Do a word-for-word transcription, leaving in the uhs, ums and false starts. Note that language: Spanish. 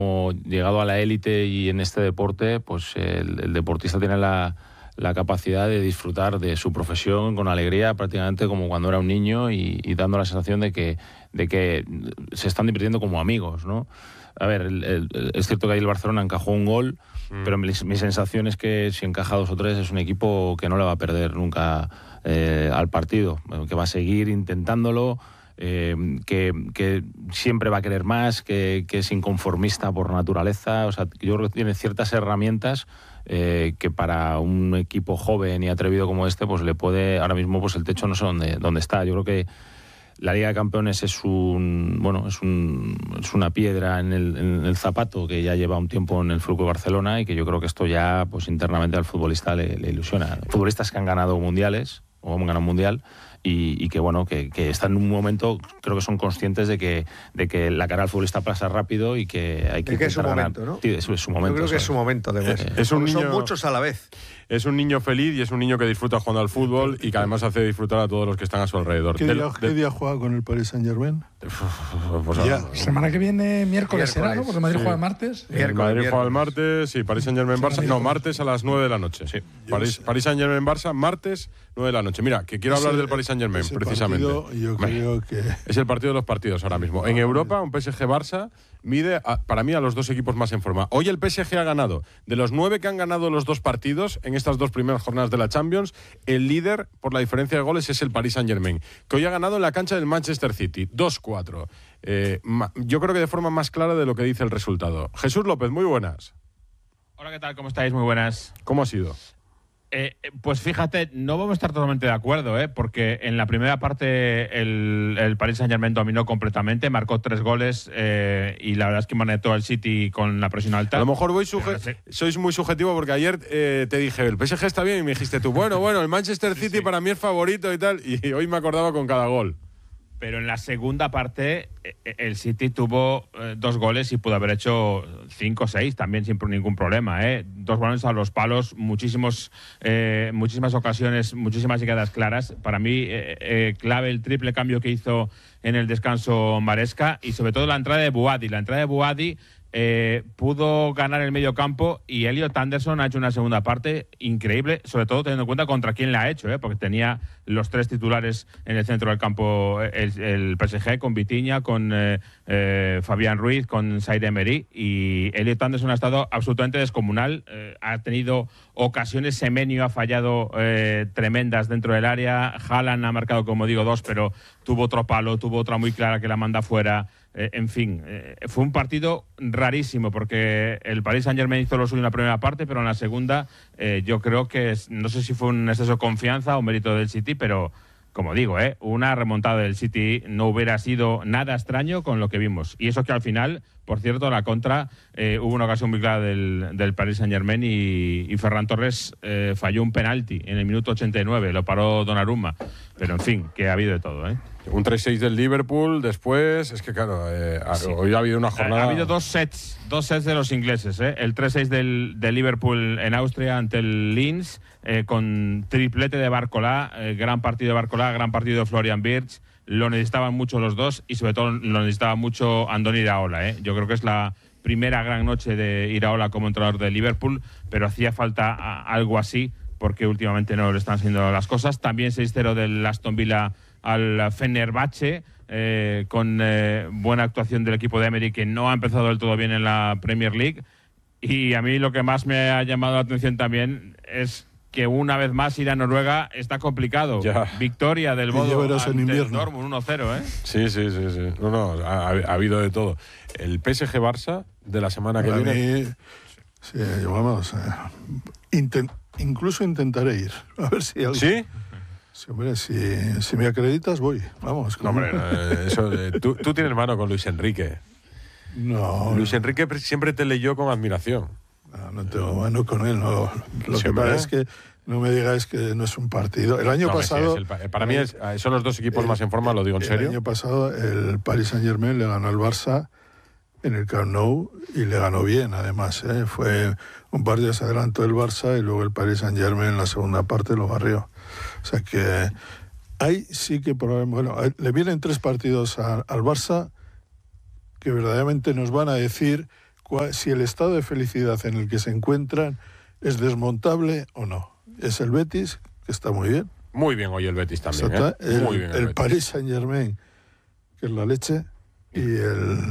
Como llegado a la élite y en este deporte, pues el, el deportista tiene la, la capacidad de disfrutar de su profesión con alegría, prácticamente como cuando era un niño, y, y dando la sensación de que, de que se están divirtiendo como amigos, ¿no? A ver, el, el, es cierto que ahí el Barcelona encajó un gol, mm. pero mi, mi sensación es que si encaja dos o tres es un equipo que no le va a perder nunca eh, al partido, que va a seguir intentándolo. Eh, que, que siempre va a querer más, que, que es inconformista por naturaleza. O sea, yo creo que tiene ciertas herramientas eh, que para un equipo joven y atrevido como este, pues le puede, ahora mismo pues el techo no sé dónde, dónde está. Yo creo que la Liga de Campeones es un bueno es un es una piedra en el, en el zapato que ya lleva un tiempo en el Fútbol Barcelona, y que yo creo que esto ya pues internamente al futbolista le, le ilusiona. Futbolistas que han ganado mundiales o han ganado un mundial, y, y que bueno que, que están en un momento, creo que son conscientes de que de que la carrera al futbolista pasa rápido y que hay que, que es su ganar. momento, ¿no? Sí, es, es su momento. Yo creo que es su momento, además. Eh, es un niño, son muchos a la vez. Es un niño feliz y es un niño que disfruta jugando al fútbol y que además hace disfrutar a todos los que están a su alrededor. ¿Qué día, ¿qué día juega con el Paris Saint-Germain? Pues ya. No, semana que viene, miércoles, miércoles será, ¿no? Porque Madrid sí. juega el martes. El Madrid juega el martes, sí, Paris Saint-Germain Barça. No, martes a las nueve de la noche. Sí. París, Paris Saint-Germain Barça, martes, nueve de la noche. Mira, que quiero ese, hablar del Paris Saint-Germain, precisamente. Partido, yo creo que... Es el partido de los partidos ahora mismo. En Europa, un P S G Barça mide, a, para mí, a los dos equipos más en forma. Hoy el P S G ha ganado. De los nueve que han ganado los dos partidos en estas dos primeras jornadas de la Champions, el líder por la diferencia de goles es el Paris Saint-Germain, que hoy ha ganado en la cancha del Manchester City, dos cuatro. Eh, yo creo que de forma más clara de lo que dice el resultado. Jesús López, muy buenas. Hola, ¿qué tal? ¿Cómo estáis? Muy buenas. ¿Cómo ha sido? Eh, pues fíjate, no vamos a estar totalmente de acuerdo, ¿eh? Porque en la primera parte el, el Paris Saint-Germain dominó completamente, marcó tres goles eh, y la verdad es que manejó al City con la presión alta. A lo mejor voy suje- no sé. sois muy subjetivo, porque ayer eh, te dije, el P S G está bien, y me dijiste tú, bueno, bueno, el Manchester City sí, sí. para mí es favorito y tal, y hoy me acordaba con cada gol. Pero en la segunda parte el City tuvo eh, dos goles y pudo haber hecho cinco o seis también sin ningún problema, ¿eh? Dos balones a los palos, muchísimos, eh, muchísimas ocasiones, muchísimas llegadas claras. Para mí, eh, eh, clave el triple cambio que hizo en el descanso Maresca, y sobre todo la entrada de Buadi. La entrada de Buadi eh, pudo ganar el medio campo, y Elliot Anderson ha hecho una segunda parte increíble, sobre todo teniendo en cuenta contra quién la ha hecho, ¿eh? Porque tenía los tres titulares en el centro del campo, el, el P S G, con Vitinha, con eh, eh, Fabián Ruiz, con Saïd Emery, y Elliot Anderson ha estado absolutamente descomunal. Eh, ha tenido ocasiones, Semenyo ha fallado eh, tremendas dentro del área, Haaland ha marcado, como digo, dos, pero tuvo otro palo, tuvo otra muy clara que la manda fuera. Eh, en fin, eh, fue un partido rarísimo, porque el Paris Saint-Germain hizo lo suyo en la primera parte, pero en la segunda eh, yo creo que, es, no sé si fue un exceso de confianza o mérito del City, pero como digo, eh, una remontada del City no hubiera sido nada extraño con lo que vimos. Y eso que al final, por cierto, a la contra, eh, hubo una ocasión muy clara del, del Paris Saint-Germain, y, y Ferran Torres eh, falló un penalti en el minuto ochenta y nueve, lo paró Donnarumma. Pero en fin, que ha habido de todo, ¿eh? Un tres seis del Liverpool después, es que claro, eh, sí. hoy ha habido una jornada... Ha, ha habido dos sets, dos sets de los ingleses, ¿eh? El tres seis del, del Liverpool en Austria ante el Linz, eh, con triplete de Barcola, eh, gran partido de Barcola, gran partido de Florian Wirtz. Lo necesitaban mucho los dos, y sobre todo lo necesitaba mucho Andoni Iraola, ¿eh? Yo creo que es la primera gran noche de Iraola como entrenador de Liverpool, pero hacía falta a, algo así, porque últimamente no le están haciendo las cosas. También seis cero del Aston Villa al Fenerbahce, eh, con eh, buena actuación del equipo de Emery, que no ha empezado del todo bien en la Premier League. Y a mí lo que más me ha llamado la atención también es que una vez más ir a Noruega está complicado. Ya. Victoria del Bodo ante en el Dortmund uno cero, ¿eh? Sí, sí, sí, sí. No, no, ha, ha habido de todo. El P S G Barça de la semana Para que mí, viene... Sí, vamos, eh, intent, incluso intentaré ir. A ver si alguien... ¿Sí? Sí, hombre, si, si me acreditas, voy. Vamos. No, hombre, no, eso, eh, tú, tú tienes mano con Luis Enrique. No. Luis Enrique siempre te leyó con admiración. No, no tengo mano con él. No. Lo Sí, que hombre. pasa es que no me digáis que no es un partido. El año No, pasado... sí, es el, para mí es, son los dos equipos el, más en forma, lo digo en el serio. El año pasado el Paris Saint-Germain le ganó al Barça en el Camp Nou, y le ganó bien, además, ¿eh? Fue un partido, se adelantó el Barça, y luego el Paris Saint-Germain en la segunda parte lo barrió. O sea que ahí sí que probablemente... Bueno, le vienen tres partidos a, al Barça que verdaderamente nos van a decir cua- si el estado de felicidad en el que se encuentran es desmontable o no. Es el Betis, que está muy bien. Muy bien hoy el Betis también. Está ¿eh? el, Muy bien el, el Betis. Paris Saint-Germain, que es la leche, y el